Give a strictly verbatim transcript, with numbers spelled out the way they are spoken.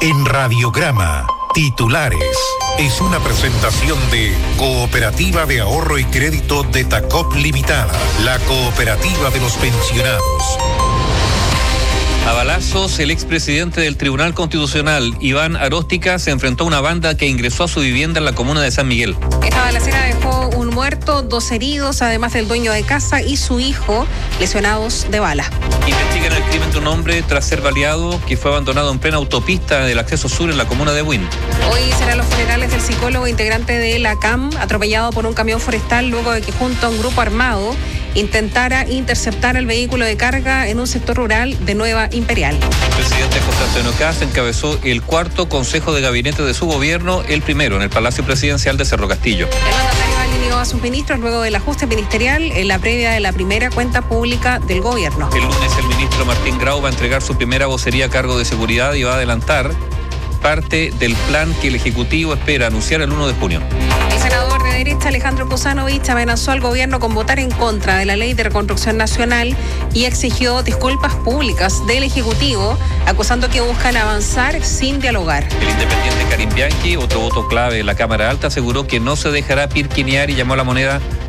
En Radiograma, titulares. Es una presentación de Cooperativa de Ahorro y Crédito de Tacop Limitada, la cooperativa de los pensionados. A balazos, el expresidente del Tribunal Constitucional, Iván Aróstica, se enfrentó a una banda que ingresó a su vivienda en la comuna de San Miguel. Esta balacera dejó un muerto, dos heridos, además del dueño de casa y su hijo, lesionados de bala. Investigan el crimen de un hombre tras ser baleado que fue abandonado en plena autopista del acceso sur en la comuna de Buin. Hoy serán los funerales del psicólogo integrante de la C A M, atropellado por un camión forestal luego de que junto a un grupo armado intentara interceptar el vehículo de carga en un sector rural de Nueva Imperial. El presidente José Antonio Kast encabezó el cuarto consejo de gabinete de su gobierno, el primero en el Palacio Presidencial de Cerro Castillo. El mandatario alineó a sus ministros luego del ajuste ministerial en la previa de la primera cuenta pública del gobierno. El lunes el ministro Martín Grau va a entregar su primera vocería a cargo de seguridad y va a adelantar parte del plan que el Ejecutivo espera anunciar el primero de junio. El senador de derecha Alejandro Kuzanovich amenazó al gobierno con votar en contra de la Ley de Reconstrucción Nacional y exigió disculpas públicas del Ejecutivo, acusando que buscan avanzar sin dialogar. El independiente Karim Bianchi, otro voto clave en la Cámara Alta, aseguró que no se dejará pirquinear y llamó a la moneda